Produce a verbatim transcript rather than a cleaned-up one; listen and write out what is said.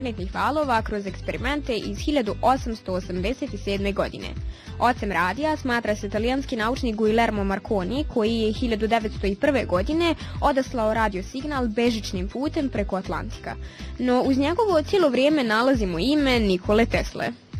magnetnih valova kroz eksperimente iz hiljadu osamsto osamdeset sedme. godine. Ocem radija smatra se italijanski naučnik Guillermo Marconi, koji je hiljadu devetsto prve. godine odaslao radio signal bežičnim putem preko Atlantika. No uz njegovo cijelo vrijeme nalazimo ime Nikole Tesle.